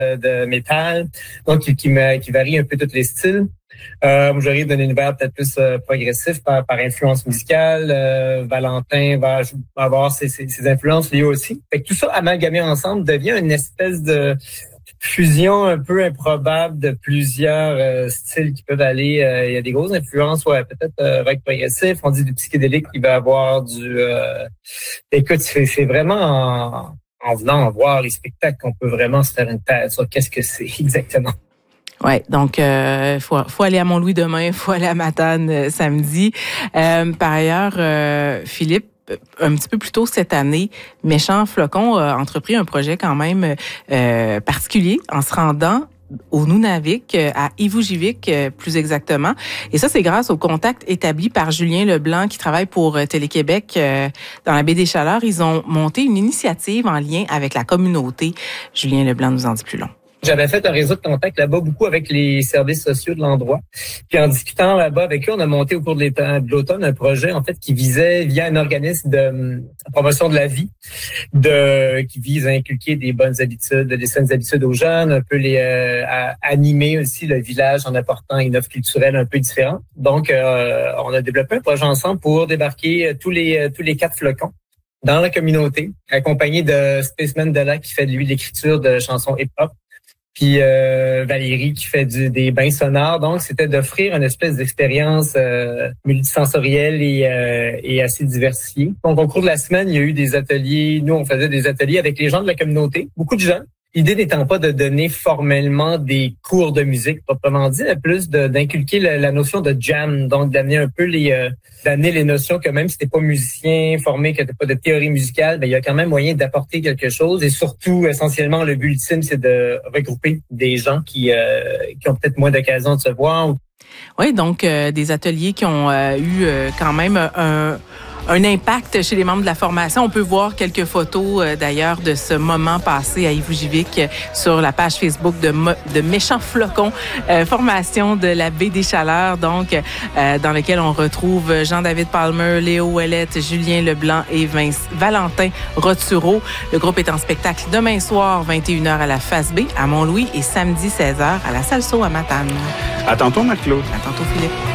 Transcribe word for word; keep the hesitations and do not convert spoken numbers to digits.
de métal, donc qui, qui, me, qui varie un peu tous les styles. Euh, moi, j'arrive d'un univers peut-être plus euh, progressif par, par influence musicale. Euh, Valentin va, va avoir ses, ses, ses influences liées aussi. Fait que tout ça amalgamé ensemble devient une espèce de fusion un peu improbable de plusieurs euh, styles qui peuvent aller. Euh, il y a des grosses influences, ouais, peut-être euh, rock progressif. On dit du psychédélique, il va avoir du. Euh, écoute, c'est, c'est vraiment en, en venant voir les spectacles qu'on peut vraiment se faire une tête sur qu'est-ce que c'est exactement. Ouais, donc euh, faut faut aller à Mont-Louis demain, faut aller à Matane euh, samedi. Euh, par ailleurs, euh, Philippe, un petit peu plus tôt cette année, Méchant Flocon a entrepris un projet quand même euh, particulier en se rendant au Nunavik, à Ivujivik plus exactement. Et ça, c'est grâce au contact établi par Julien Leblanc qui travaille pour Télé-Québec dans la baie des Chaleurs. Ils ont monté une initiative en lien avec la communauté. Julien Leblanc nous en dit plus long. J'avais fait un réseau de contact là-bas, beaucoup avec les services sociaux de l'endroit. Puis en discutant là-bas avec eux, on a monté au cours de l'automne un projet en fait qui visait, via un organisme de promotion de la vie, de qui vise à inculquer des bonnes habitudes, des saines habitudes aux jeunes, un peu les euh, à animer aussi le village en apportant une offre culturelle un peu différente. Donc, euh, on a développé un projet ensemble pour débarquer tous les tous les quatre flocons dans la communauté, accompagné de Spaceman Della qui fait de lui l'écriture de chansons hip-hop. Puis euh, Valérie qui fait du, des bains sonores. Donc, c'était d'offrir une espèce d'expérience euh, multisensorielle et, euh, et assez diversifiée. Donc, au cours de la semaine, il y a eu des ateliers. Nous, on faisait des ateliers avec les gens de la communauté, beaucoup de jeunes. L'idée n'étant pas de donner formellement des cours de musique, proprement dit, mais plus de, d'inculquer la, la notion de jam, donc d'amener un peu les, euh, d'amener les notions que même si t'es pas musicien formé, que t'as pas de théorie musicale, ben il y a quand même moyen d'apporter quelque chose. Et surtout, essentiellement, le but ultime, c'est de regrouper des gens qui, euh, qui ont peut-être moins d'occasion de se voir. Oui, donc euh, des ateliers qui ont euh, eu euh, quand même un un impact chez les membres de la formation. On peut voir quelques photos euh, d'ailleurs de ce moment passé à Ivujivik euh, sur la page Facebook de, Mo- de Méchant Flocon, euh, formation de la baie des Chaleurs, donc euh, dans lequel on retrouve Jean-David Palmer, Léo Ouellette, Julien Leblanc et Vince, Valentin Roturo. Le groupe est en spectacle demain soir, vingt et une heures à la Face B à Mont-Louis et samedi seize heures à la Salso à Matane. À tantôt, Marc-Claude. À tantôt, Philippe.